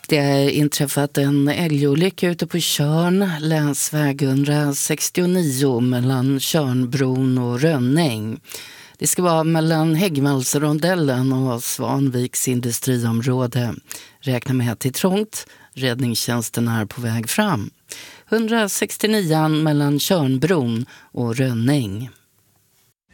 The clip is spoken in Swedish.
Det har inträffat en älgolycka ute på Tjörn, länsväg 169 mellan Tjörnbron och Rönning. Det ska vara mellan Häggvallsrondellen och Svanviks industriområde. Räkna med att det är trångt. Räddningstjänsten är på väg fram. 169 mellan Tjörnbron och Rönning.